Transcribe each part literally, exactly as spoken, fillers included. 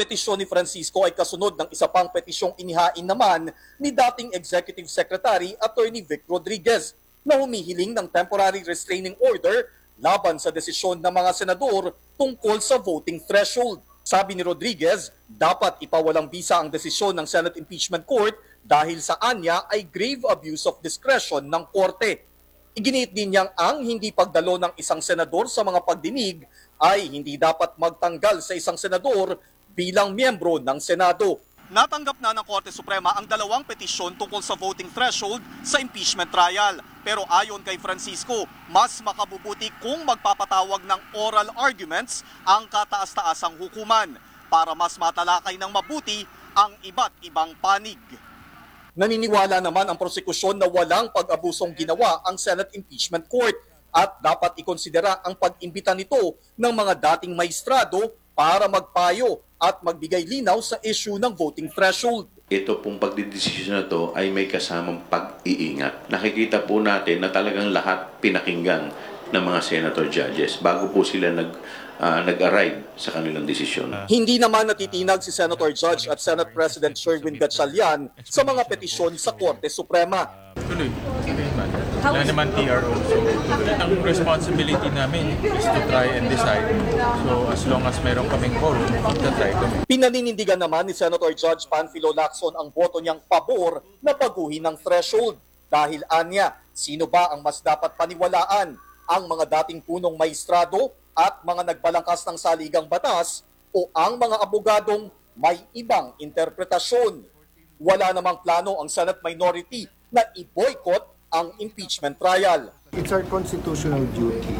petisyon ni Francisco ay kasunod ng isa pang petisyong inihain naman ni dating Executive Secretary Attorney Vic Rodriguez na humihiling ng temporary restraining order laban sa desisyon ng mga senador tungkol sa voting threshold. Sabi ni Rodriguez, dapat ipawalang bisa ang desisyon ng Senate Impeachment Court dahil sa anya ay grave abuse of discretion ng korte. Iginiit din niyang ang hindi pagdalo ng isang senador sa mga pagdinig ay hindi dapat magtanggal sa isang senador bilang miyembro ng Senado. Natanggap na ng Korte Suprema ang dalawang petisyon tungkol sa voting threshold sa impeachment trial. Pero ayon kay Francisco, mas makabubuti kung magpapatawag ng oral arguments ang kataas-taasang hukuman para mas matalakay ng mabuti ang iba't ibang panig. Naniniwala naman ang prosekusyon na walang pag-abusong ginawa ang Senate Impeachment Court at dapat ikonsidera ang pag-imbita nito ng mga dating maestrado para magpayo at magbigay linaw sa issue ng voting threshold. Ito pong pagdidesisyon na to ay may kasamang pag-iingat. Nakikita po natin na talagang lahat pinakinggan ng mga senator judges bago po sila nag, uh, nag-arrive sa kanilang desisyon. Hindi naman natitinag si Senator Judge at Senate President Sherwin Gatchalian sa mga petisyon sa Korte Suprema. Tuloy. Wala naman T R O. So, ang responsibility namin is to try and decide. So, as long as meron kaming quorum, magta-try kami. Pinaninindigan naman ni Senator Judge Panfilo Lacson ang boto niyang pabor na pagguhin ng threshold. Dahil anya, sino ba ang mas dapat paniwalaan? Ang mga dating punong maestrado at mga nagbalangkas ng saligang batas o ang mga abogadong may ibang interpretasyon? Wala namang plano ang Senate minority na i-boycott ang impeachment trial. It's our constitutional duty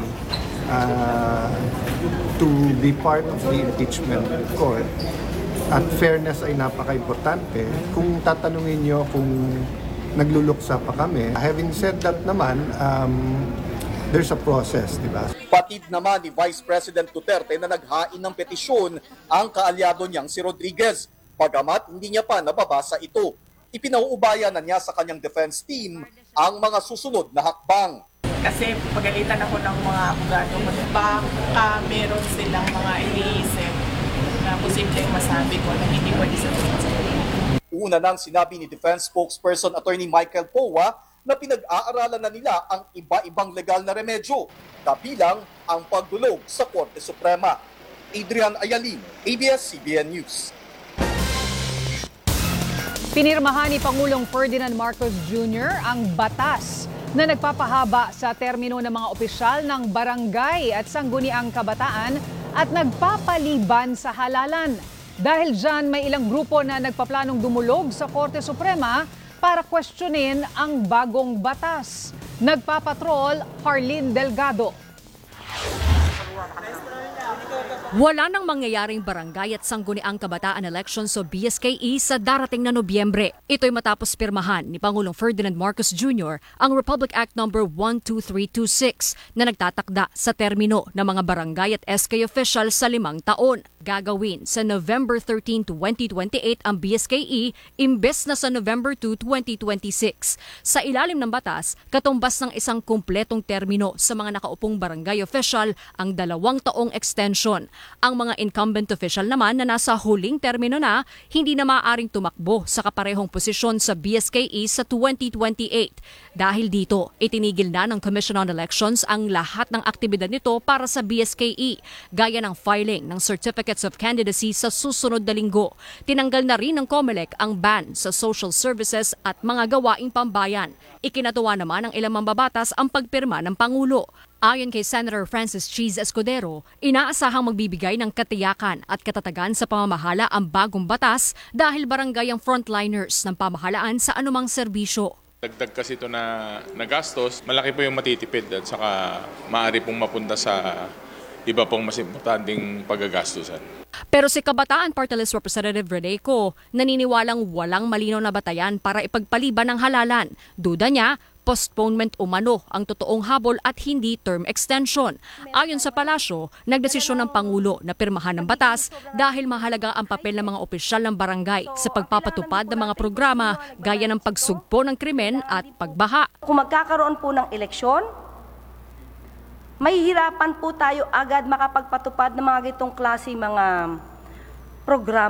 uh, to be part of the impeachment court. At fairness ay napaka-importante. Kung tatanungin nyo kung nagluluksa pa kami, having said that naman, um, there's a process, di ba? Patid naman ni Vice President Duterte na naghain ng petisyon ang kaalyado niyang si Rodriguez. Bagamat hindi niya pa nababasa ito, ipinauubaya na niya sa kanyang defense team ang mga susunod na hakbang. Kasi pagalitan ako ng mga abogado ko, baka meron silang mga iniisip na posibleng masabi ko na hindi pwede sa Una nang sinabi ni Defense Spokesperson Attorney Michael Powa na pinag-aaralan na nila ang iba-ibang legal na remedyo, kabilang ang pagdulog sa Korte Suprema. Adrian Ayalin, A B S C B N News. Pinirmahan ni Pangulong Ferdinand Marcos Junior ang batas na nagpapahaba sa termino ng mga opisyal ng barangay at sangguniang kabataan at nagpapaliban sa halalan. Dahil dyan, may ilang grupo na nagpaplanong dumulog sa Korte Suprema para questionin ang bagong batas. Nagpapatrol, Harleen Delgado. Wala nang mangyayaring barangay at sangguniang kabataan elections o B S K E sa darating na Nobyembre. Ito'y matapos pirmahan ni Pangulong Ferdinand Marcos Junior ang Republic Act number one two three two six na nagtatakda sa termino ng mga barangay at S K official sa limang taon. Gagawin sa November thirteenth, twenty twenty-eight ang B S K E imbes na sa November second, twenty twenty-six. Sa ilalim ng batas, katumbas ng isang kumpletong termino sa mga nakaupong barangay official ang dalawang taong extension. Ang mga incumbent official naman na nasa huling termino na, hindi na maaaring tumakbo sa kaparehong posisyon sa B S K E sa twenty twenty-eight. Dahil dito, itinigil na ng Commission on Elections ang lahat ng aktibidad nito para sa B S K E, gaya ng filing ng Certificates of Candidacy sa susunod na linggo. Tinanggal na rin ng COMELEC ang ban sa social services at mga gawaing pambayan. Ikinatuwa naman ng ilang mambabatas ang pagpirma ng Pangulo. Ayon kay Senator Francis Cheese Escudero, inaasahang magbibigay ng katiyakan at katatagan sa pamamahala ang bagong batas dahil barangay ang frontliners ng pamahalaan sa anumang serbisyo. Dagdag kasi ito na nagastos, malaki po yung matitipid at saka maaari pong mapunta sa iba pong mas importanteng paggagastusan. Pero si Kabataan Party List Representative Rene Co, naniniwalang walang malinaw na batayan para ipagpaliban ng halalan. Duda niya, postponement umano ang totoong habol at hindi term extension. Ayon sa palasyo, nagdesisyon ng Pangulo na pirmahan ng batas dahil mahalaga ang papel ng mga opisyal ng barangay sa pagpapatupad ng mga programa gaya ng pagsugpo ng krimen at pagbaha. Kung magkakaroon po ng eleksyon, mahihirapan po tayo agad makapagpatupad ng mga gitong klase mga programa.